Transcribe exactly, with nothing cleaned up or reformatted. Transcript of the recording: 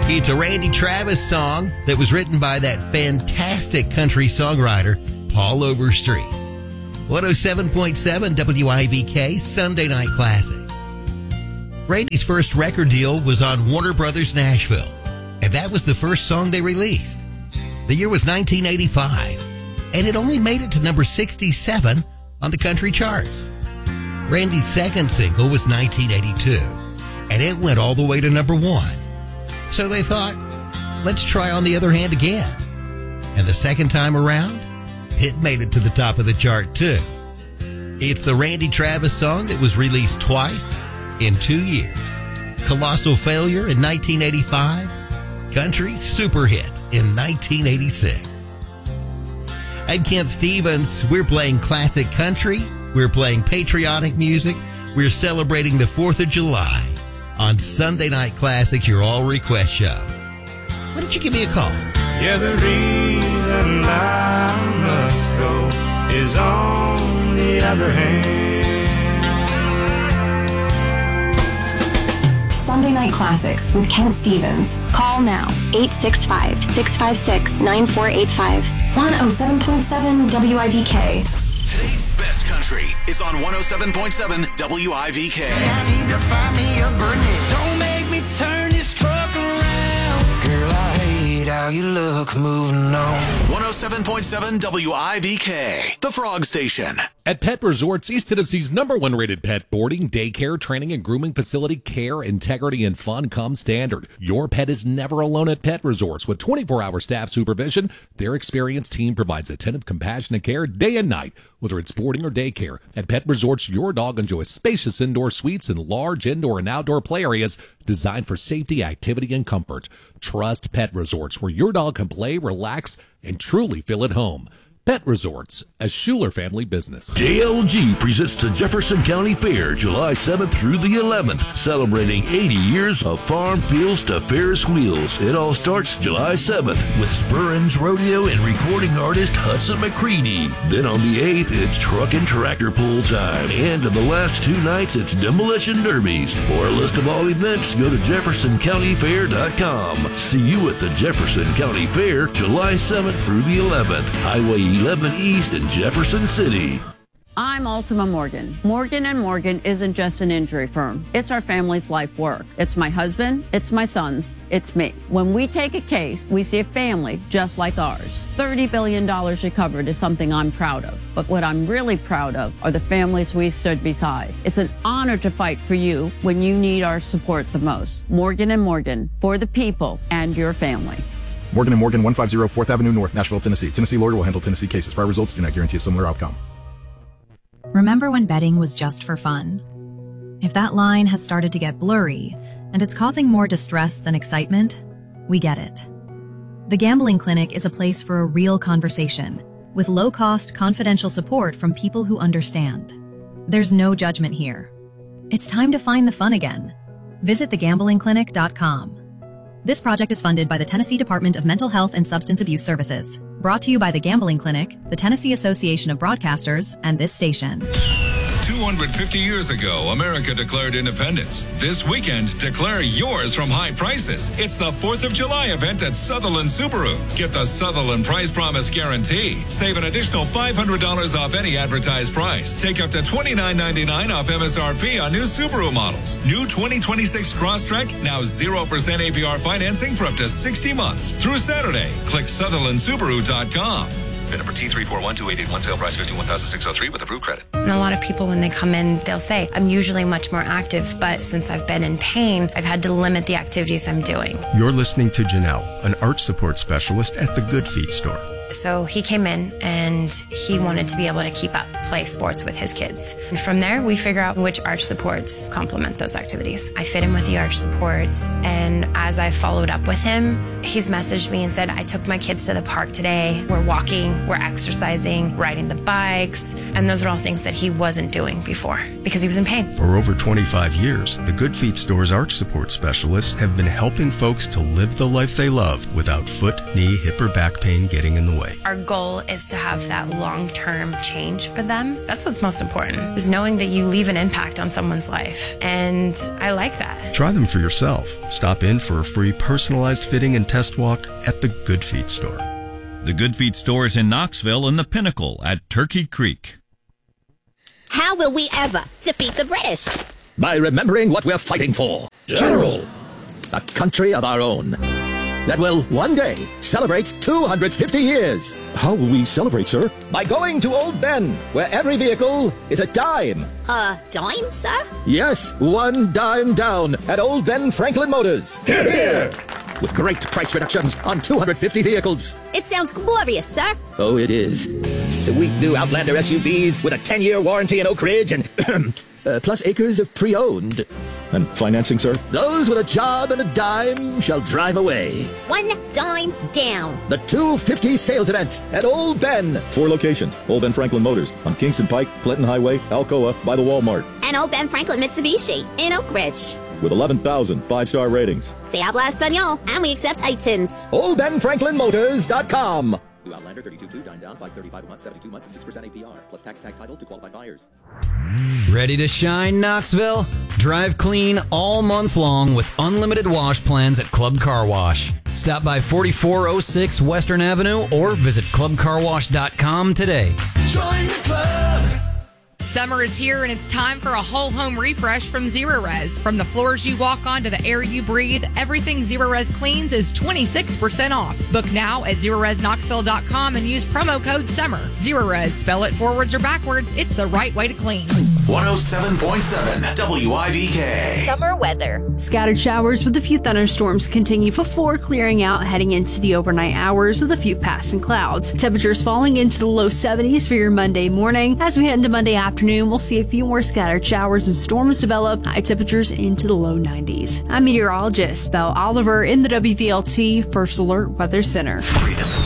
It's a Randy Travis song that was written by that fantastic country songwriter, Paul Overstreet. one oh seven point seven W I V K Sunday Night Classics. Randy's first record deal was on Warner Brothers Nashville, and that was the first song they released. The year was nineteen eighty-five, and it only made it to number sixty-seven on the country charts. Randy's second single was nineteen eighty-two, and it went all the way to number one. So they thought, let's try On the Other Hand again. And the second time around, it made it to the top of the chart too. It's the Randy Travis song that was released twice in two years. Colossal failure in nineteen eighty-five, country super hit in nineteen eighty-six. I'm Kent Stevens. We're playing classic country. We're playing patriotic music. We're celebrating the fourth of July on Sunday Night Classics, your all-request show. Why don't you give me a call? Yeah, the reason I must go is on the other hand. Sunday Night Classics with Kent Stevens. Call now. eight six five, six five six, nine four eight five. one oh seven point seven W I V K. Today's best country is on one oh seven point seven W I V K. I need to find me a Burnett. Don't make me turn this truck around. Girl, I hate how you look moving on. one oh seven point seven W I V K, the Frog Station. At Pet Resorts, East Tennessee's number one rated pet boarding, daycare, training, and grooming facility, care, integrity, and fun come standard. Your pet is never alone at Pet Resorts. With twenty-four hour staff supervision, their experienced team provides attentive, compassionate care day and night. Whether it's boarding or daycare, at Pet Resorts, your dog enjoys spacious indoor suites and large indoor and outdoor play areas designed for safety, activity, and comfort. Trust Pet Resorts, where your dog can play, relax, and truly feel at home. Pet Resorts, a Schuler family business. J L G presents the Jefferson County Fair July seventh through the eleventh, celebrating eighty years of farm fields to Ferris wheels. It all starts July seventh with Spurrins Rodeo and recording artist Hudson McCready. Then on the eighth, it's truck and tractor pull time. And on the last two nights, it's demolition derbies. For a list of all events, go to jefferson county fair dot com. See you at the Jefferson County Fair July seventh through the eleventh. Highway eleven East in Jefferson City. I'm Ultima Morgan. Morgan and Morgan isn't just an injury firm. It's our family's life work. It's my husband, it's my sons, it's me. When we take a case, we see a family just like ours. thirty billion dollars recovered is something I'm proud of. But what I'm really proud of are the families we stood beside. It's an honor to fight for you when you need our support the most. Morgan and Morgan, for the people and your family. Morgan and Morgan, one fifty fourth Avenue North, Nashville, Tennessee. Tennessee lawyer will handle Tennessee cases. Prior results do not guarantee a similar outcome. Remember when betting was just for fun? If that line has started to get blurry and it's causing more distress than excitement, we get it. The Gambling Clinic is a place for a real conversation with low-cost, confidential support from people who understand. There's no judgment here. It's time to find the fun again. Visit the gambling clinic dot com. This project is funded by the Tennessee Department of Mental Health and Substance Abuse Services. Brought to you by the Gambling Clinic, the Tennessee Association of Broadcasters, and this station. two hundred fifty years ago, America declared independence. This weekend, declare yours from high prices. It's the fourth of July event at Sutherland Subaru. Get the Sutherland Price Promise Guarantee. Save an additional five hundred dollars off any advertised price. Take up to twenty-nine ninety-nine off M S R P on new Subaru models. New twenty twenty-six Crosstrek, now zero percent A P R financing for up to sixty months. Through Saturday. Click sutherland subaru dot com. VIN number T three four one two eight eight one, sale price fifty-one thousand six hundred three with approved credit. And a lot of people, when they come in, they'll say, I'm usually much more active, but since I've been in pain, I've had to limit the activities I'm doing. You're listening to Janelle, an arch support specialist at the Good Feet store. So he came in and he wanted to be able to keep up, play sports with his kids. And from there, we figure out which arch supports complement those activities. I fit him with the arch supports. And as I followed up with him, he's messaged me and said, I took my kids to the park today. We're walking, we're exercising, riding the bikes. And those are all things that he wasn't doing before because he was in pain. For over twenty-five years, the Good Feet store's arch support specialists have been helping folks to live the life they love without foot, knee, hip, or back pain getting in the way. way. Our goal is to have that long-term change for them. That's what's most important, is knowing that you leave an impact on someone's life. And I like that. Try them for yourself. Stop in for a free personalized fitting and test walk at the Good Feet store. The Good Feet store is in Knoxville and the Pinnacle at Turkey Creek. How will we ever defeat the British? By remembering what we're fighting for. General. A country of our own. That will one day celebrate two hundred fifty years. How will we celebrate, sir? By going to Old Ben, where every vehicle is a dime. A dime, sir? Yes, one dime down at Old Ben Franklin Motors. Here, here. With great price reductions on two hundred fifty vehicles. It sounds glorious, sir. Oh, it is. Sweet new Outlander S U Vs with a ten-year warranty in Oak Ridge and uh, plus acres of pre-owned. And financing, sir? Those with a job and a dime shall drive away. One dime down. The two fifty sales event at Old Ben. Four locations. Old Ben Franklin Motors on Kingston Pike, Clinton Highway, Alcoa, by the Walmart. And Old Ben Franklin Mitsubishi in Oak Ridge. With eleven thousand five-star ratings. Se habla español, and we accept iTunes. Old Ben Franklin Motors dot com. New Outlander thirty-two two, dime down, five thirty-five a month, seventy-two months, and six percent A P R, plus tax tag title to qualified buyers. Ready to shine, Knoxville? Drive clean all month long with unlimited wash plans at Club Car Wash. Stop by forty-four oh six Western Avenue or visit club car wash dot com today. Join the club. Summer is here and it's time for a whole home refresh from Zerorez. From the floors you walk on to the air you breathe, everything Zerorez cleans is twenty-six percent off. Book now at Zerorez Knoxville dot com and use promo code SUMMER. Zerorez, spell it forwards or backwards, it's the right way to clean. one oh seven point seven W I V K. Summer weather. Scattered showers with a few thunderstorms continue before clearing out heading into the overnight hours with a few passing clouds. Temperatures falling into the low seventies for your Monday morning. As we head into Monday afternoon, we'll see a few more scattered showers and storms develop, high temperatures into the low nineties. I'm meteorologist Belle Oliver in the W V L T First Alert Weather Center. Freedom.